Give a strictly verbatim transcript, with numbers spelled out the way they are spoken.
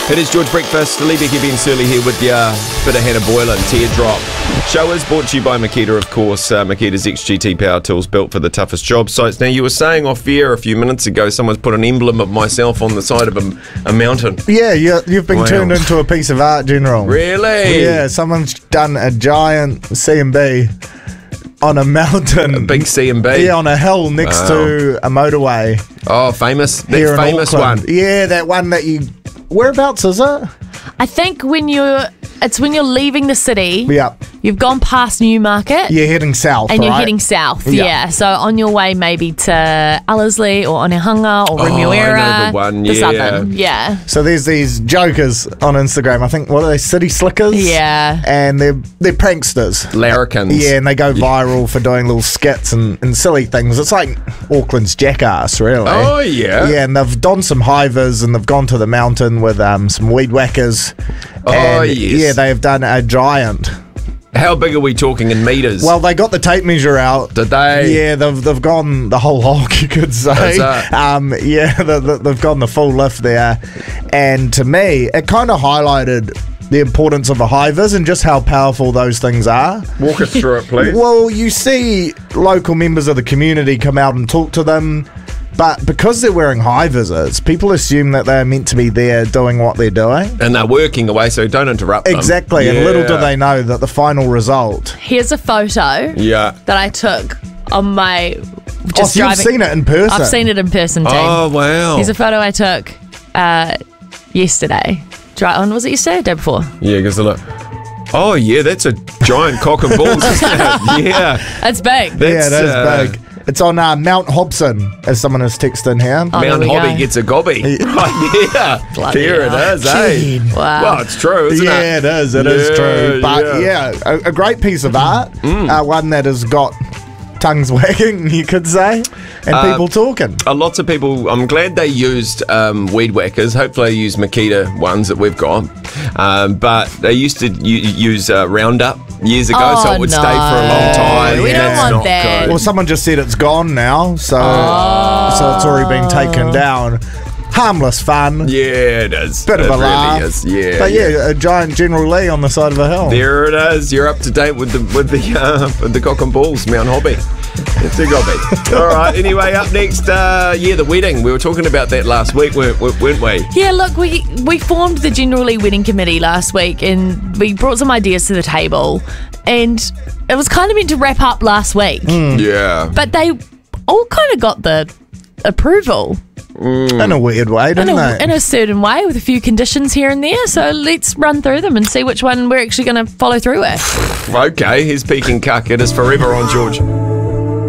It is George Breakfast. Lee Becky Ben Surly here with ya. Bit of Hannah Boylan, Teardrop. Show is brought to you by Makita, of course. Uh, Makita's X G T power tools built for the toughest job sites. Now, you were saying off air a few minutes ago, someone's put an emblem of myself on the side of a, a mountain. Yeah, you, you've been Wow. turned into a piece of art, General. Really? Yeah, someone's done a giant C and B on a mountain. A big C and B? Yeah, on a hill next Wow. to a motorway. Oh, famous. That here in famous Auckland. one. Yeah, that one that you... Whereabouts is it? I think when you're, it's when you're leaving the city. Yeah. You've gone past Newmarket. You're heading south, And you're right? heading south, Yeah. yeah. So on your way maybe to Ellerslie or Onehunga or Oh, I Remuera. know the one, The yeah. southern, yeah. So there's these jokers on Instagram. I think, what are they, City Slickers? Yeah. And they're they're pranksters. Larrikins. Yeah, and they go viral for doing little skits and, and silly things. It's like Auckland's Jackass, really. Oh, yeah. Yeah, and they've donned some hivers and they've gone to the mountain with um, some weed whackers. Oh, And, yes. Yeah, they have done a giant. How big are we talking in metres? Well, they got the tape measure out. Did they? Yeah, they've they've gone the whole hog, you could say. That's it. Um, yeah, they, they- they've gone the full lift there. And to me, it kind of highlighted the importance of the hivers and just how powerful those things are. Walk us through it, please. Well, you see local members of the community come out and talk to them, but because they're wearing high visors, people assume that they're meant to be there doing what they're doing. And they're working away, so don't interrupt them. Exactly, and little do they know that the final result... Here's a photo Yeah. that I took on my Oh, just so you've driving. seen it in person? I've seen it in person, team. Oh, wow. Here's a photo I took uh, yesterday. Dri- on was it yesterday or the day before? Yeah, because look. Oh, yeah, that's a giant cock and balls, isn't it? Yeah. It's big. That's, yeah, it is uh, big. It's on uh, Mount Hobson, as someone has texted in here. Oh, there Mount we Hobby go. gets a gobby. Oh, yeah. Bloody There hell. it is, eh? Gee. Wow. Well, it's true, isn't yeah, it? it is. It is Yeah, true. But yeah. yeah, a, a great piece of art. Uh, one that has got tongues wagging, you could say, and Uh, people talking. Uh, lots of people, I'm glad they used um, weed whackers. Hopefully they use Makita ones that we've got. Um, but they used to u- use uh, Roundup years ago, so Oh, it would no. stay for a long time. We don't That's want not that. good. Well, someone just said it's gone now, so Oh. so it's already been taken down. Harmless fun. Yeah, it is. Bit of it a really laugh. is. Yeah, But yeah, a giant General Lee on the side of a hill. There it is. You're up to date with the with the uh, with the cock and balls, Mount Hobby. It's a gobby. All right. Anyway, up next, uh, yeah, the wedding. We were talking about that last week, weren't, weren't we? Yeah, look, we we formed the General Lee Wedding Committee last week and we brought some ideas to the table and it was kind of meant to wrap up last week. Yeah. But they all kind of got the approval In a weird way, in didn't a, they? in a certain way with a few conditions here and there. So let's run through them and see which one we're actually going to follow through with. Okay. Here's Peking Cuck. It is forever on George.